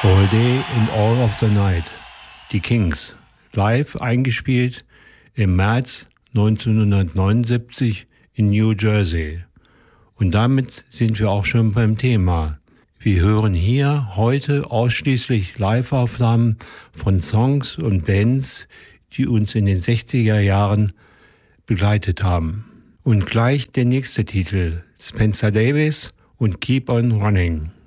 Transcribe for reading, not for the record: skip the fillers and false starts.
All Day and All of the Night, die Kings, live eingespielt im März 1979 in New Jersey. Und damit sind wir auch schon beim Thema. Wir hören hier heute ausschließlich Live-Aufnahmen von Songs und Bands, die uns in den 60er Jahren begleitet haben. Und gleich der nächste Titel, Spencer Davis und Keep on Running.